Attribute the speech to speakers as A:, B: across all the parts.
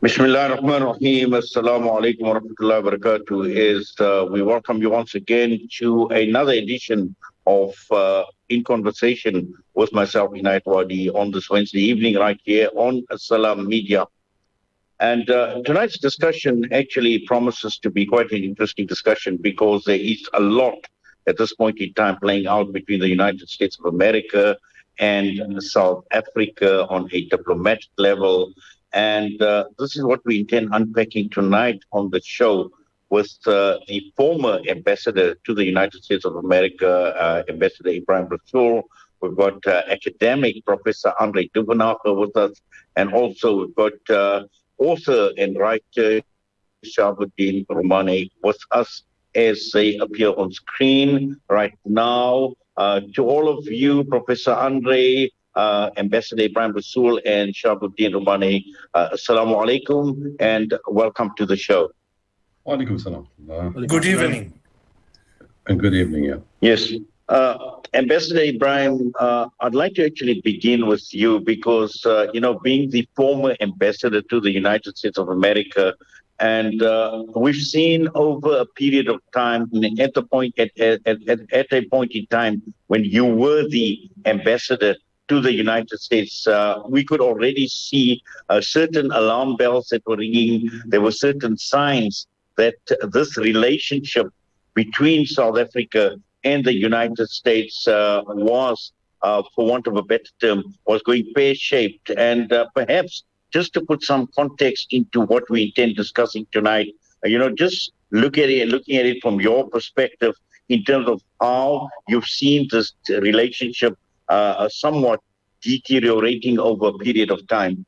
A: Bismillah ar-Rahman ar-Rahim. Assalamu alaikum wa rahmatullahi wa barakatuh. We welcome you once again to another edition of In Conversation with myself, Inayat Wadi, on this Wednesday evening right here on Salam Media. And tonight's discussion actually promises to be quite an interesting discussion because there is a lot at this point in time playing out between the United States of America and South Africa on a diplomatic level. And this is what we intend unpacking tonight on the show with the former ambassador to the United States of America, Ambassador Ebrahim Rasool. We've got academic Professor Andre Duvenhage with us, and also we've got author and writer Shahabuddin Rumani with us as they appear on screen right now. To all of you, Professor Andre, Ambassador Ebrahim Rasool, and Shahabuddin Rumani, Assalamu alaikum and welcome to the show.
B: Alaikum salam.
C: Good evening.
B: And good evening, yeah.
A: Yes. Ambassador Ebrahim, I'd like to actually begin with you because, being the former ambassador to the United States of America, and we've seen over a period of time, at a point in time when you were the ambassador to the United States, we could already see certain alarm bells that were ringing. There were certain signs that this relationship between South Africa and the United States was, for want of a better term, was going pear-shaped. And perhaps just to put some context into what we intend discussing tonight, just looking at it from your perspective in terms of how you've seen this relationship somewhat deteriorating over a period of time.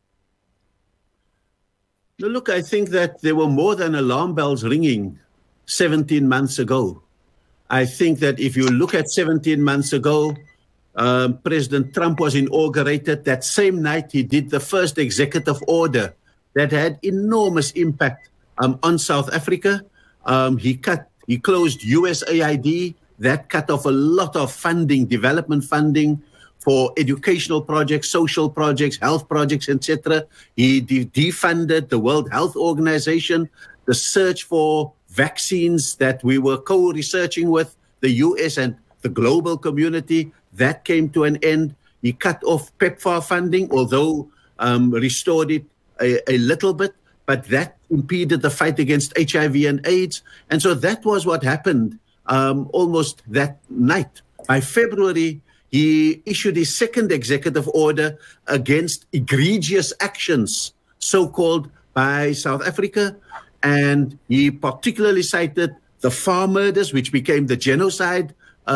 C: No, look, I think that there were more than alarm bells ringing 17 months ago. I think that if you look at 17 months ago, President Trump was inaugurated. That same night, he did the first executive order that had enormous impact on South Africa. He closed USAID. That cut off a lot of funding, development funding for educational projects, social projects, health projects, etc. He defunded the World Health Organization, the search for vaccines that we were co-researching with the US and the global community. That came to an end. He cut off PEPFAR funding, although restored it a little bit, but that impeded the fight against HIV and AIDS. And so that was what happened almost that night. By February, he issued his second executive order against egregious actions, so-called, by South Africa. And he particularly cited the farm murders, which became the genocide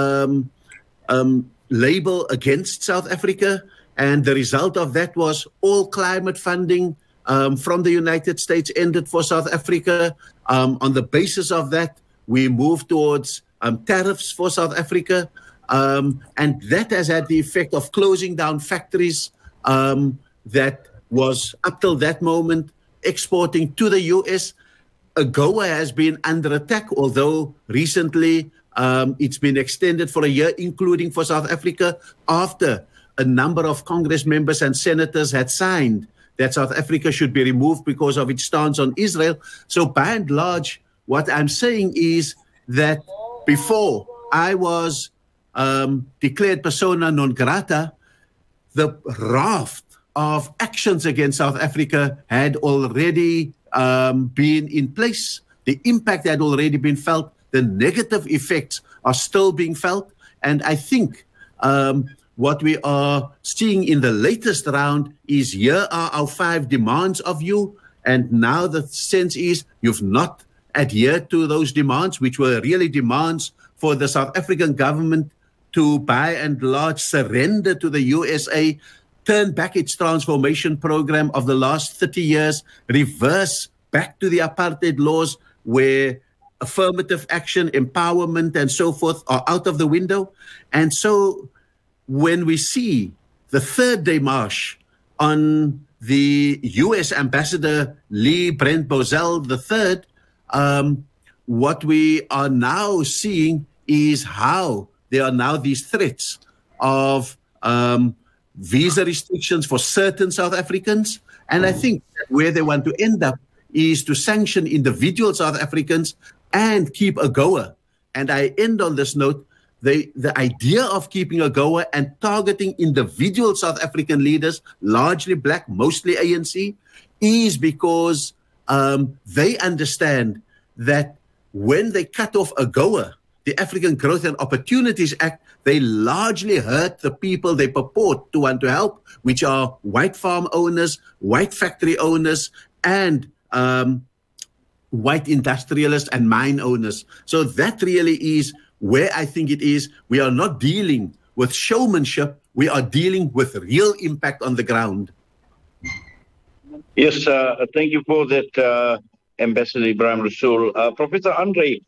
C: label against South Africa. And the result of that was all climate funding from the United States ended for South Africa. On the basis of that, we moved towards tariffs for South Africa. And that has had the effect of closing down factories that was, up till that moment, exporting to the U.S. AGOA has been under attack, although recently it's been extended for a year, including for South Africa, after a number of Congress members and senators had signed that South Africa should be removed because of its stance on Israel. So by and large, what I'm saying is that before I was declared persona non grata, the raft of actions against South Africa had already been in place. The impact had already been felt. The negative effects are still being felt. And I think what we are seeing in the latest round is, here are our 5 demands of you. And now the sense is you've not adhered to those demands, which were really demands for the South African government to, by and large, surrender to the USA, turn back its transformation program of the last 30 years, reverse back to the apartheid laws where affirmative action, empowerment, and so forth are out of the window. And so when we see the third démarche on the U.S. Ambassador Lee Brent Bozell III, what we are now seeing is how there are now these threats of visa restrictions for certain South Africans. And I think that where they want to end up is to sanction individual South Africans and keep AGOA. And I end on this note. The idea of keeping AGOA and targeting individual South African leaders, largely black, mostly ANC, is because they understand that when they cut off AGOA, the African Growth and Opportunities Act, they largely hurt the people they purport to want to help, which are white farm owners, white factory owners, and white industrialists and mine owners. So that really is where I think it is. We are not dealing with showmanship. We are dealing with real impact on the ground.
A: Yes, thank you for that, Ambassador Ebrahim Rasool. Professor Andre,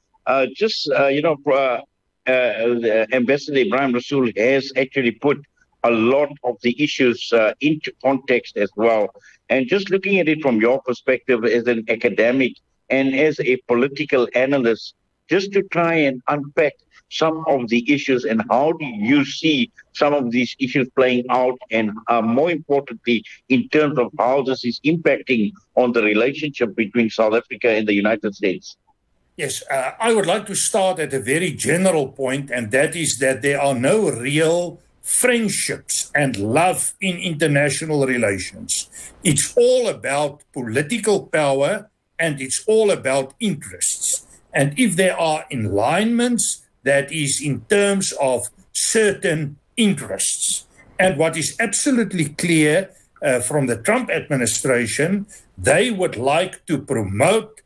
A: Ambassador Ebrahim Rasool has actually put a lot of the issues into context as well. And just looking at it from your perspective as an academic and as a political analyst, just to try and unpack some of the issues and how do you see some of these issues playing out, and more importantly, in terms of how this is impacting on the relationship between South Africa and the United States?
D: Yes, I would like to start at a very general point, and that is that there are no real friendships and love in international relations. It's all about political power and it's all about interests. And if there are alignments, that is in terms of certain interests. And what is absolutely clear from the Trump administration, they would like to promote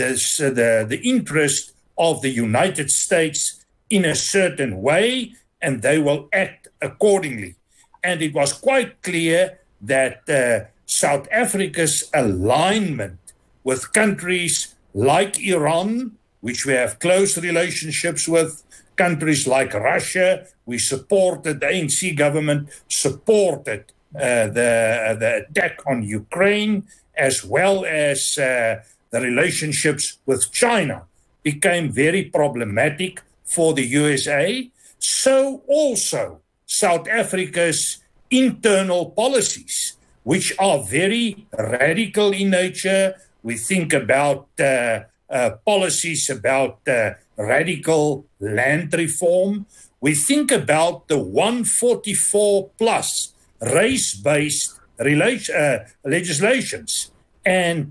D: the interest of the United States in a certain way, and they will act accordingly. And it was quite clear that South Africa's alignment with countries like Iran, which we have close relationships with, countries like Russia, we supported, the ANC government supported the attack on Ukraine, as well as the relationships with China became very problematic for the USA. So also South Africa's internal policies, which are very radical in nature. We think about policies about radical land reform. We think about the 144 plus race-based legislations. And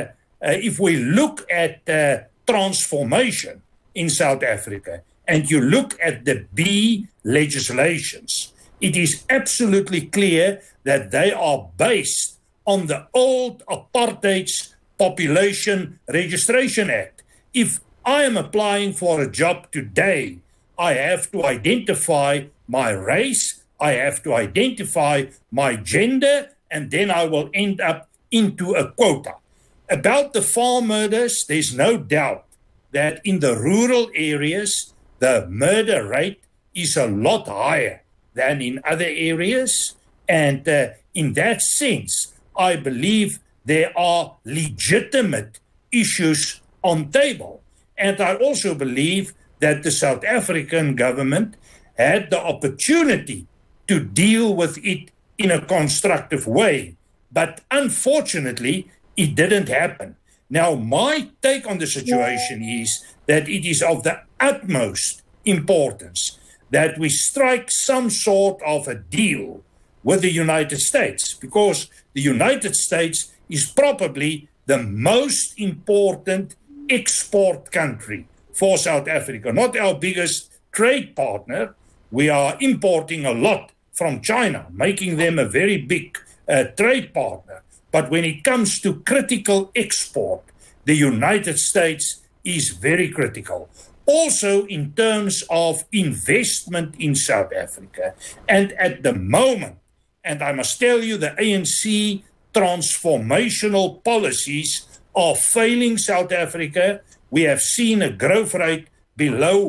D: if we look at transformation in South Africa and you look at the B legislations, it is absolutely clear that they are based on the old apartheid's Population Registration Act. If I am applying for a job today, I have to identify my race, I have to identify my gender, and then I will end up into a quota. About the farm murders, there's no doubt that in the rural areas, the murder rate is a lot higher than in other areas. And in that sense, I believe there are legitimate issues on table. And I also believe that the South African government had the opportunity to deal with it in a constructive way. But unfortunately, it didn't happen. Now, my take on the situation is that it is of the utmost importance that we strike some sort of a deal with the United States, because the United States is probably the most important export country for South Africa, not our biggest trade partner. We are importing a lot from China, making them a very big trade partner. But when it comes to critical export, the United States is very critical. Also in terms of investment in South Africa. And at the moment, and I must tell you, the ANC transformational policies are failing South Africa. We have seen a growth rate below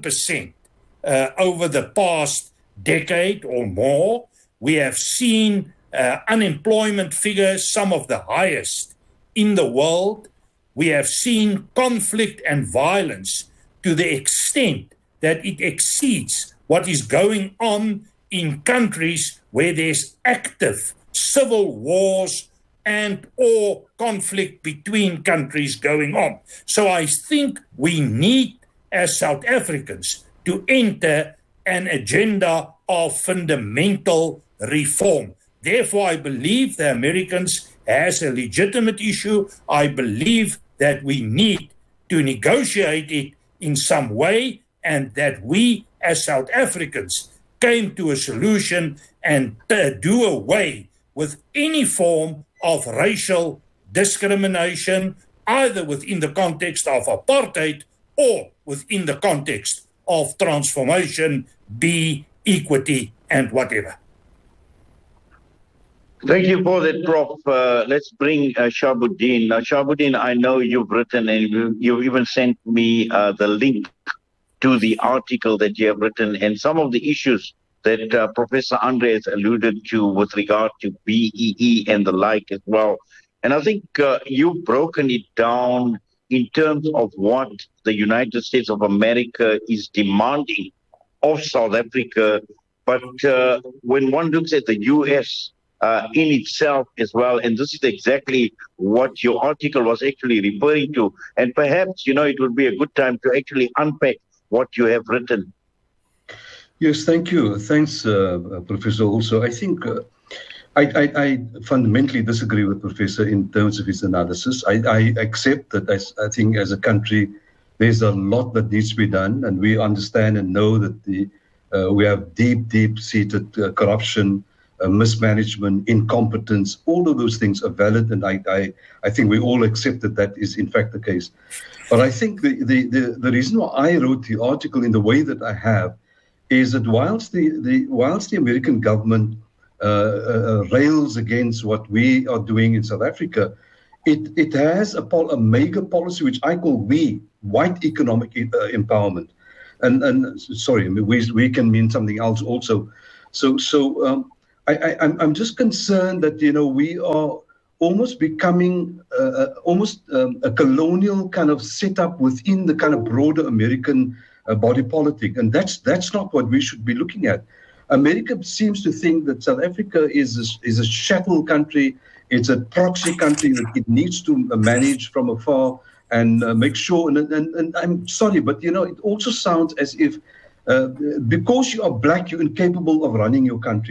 D: 1% over the past decade or more. We have seen unemployment figures, some of the highest in the world. We have seen conflict and violence to the extent that it exceeds what is going on in countries where there's active civil wars and or conflict between countries going on. So I think we need, as South Africans, to enter an agenda of fundamental reform. Therefore, I believe the Americans has a legitimate issue. I believe that we need to negotiate it in some way, and that we, as South Africans, came to a solution and do away with any form of racial discrimination, either within the context of apartheid or within the context of transformation, be equity, and whatever.
A: Thank you for that, Prof. Let's bring Shahabuddin. Now, Shahabuddin, I know you've written and you've even sent me the link to the article that you have written and some of the issues that Professor Andre has alluded to with regard to BEE and the like as well. And I think you've broken it down in terms of what the United States of America is demanding of South Africa. But when one looks at the U.S., in itself as well. And this is exactly what your article was actually referring to. And perhaps, it would be a good time to actually unpack what you have written.
B: Yes, thank you. Thanks, Professor. Also, I think I fundamentally disagree with Professor in terms of his analysis. I accept that I think as a country, there's a lot that needs to be done. And we understand and know that we have deep-seated corruption, mismanagement, incompetence, all of those things are valid, and I think we all accept that is in fact the case. But I think the reason why I wrote the article in the way that I have is that whilst the American government rails against what we are doing in South Africa, it has a mega policy which I call white economic empowerment, and sorry, we can mean something else also. I'm just concerned that we are almost becoming a colonial kind of setup within the kind of broader American body politic, and that's not what we should be looking at. America seems to think that South Africa is a chattel country. It's a proxy country that it needs to manage from afar and make sure. And I'm sorry, but it also sounds as if because you are black, you're incapable of running your country.